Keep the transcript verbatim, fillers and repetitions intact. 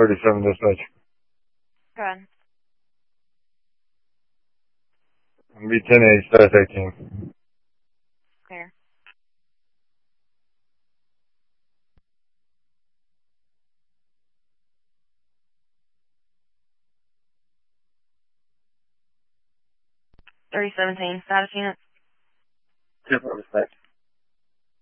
thirty-seven dispatch. Go ahead. B ten A, status eighteen. Clear. thirty seventeen, status unit. Ten for dispatch.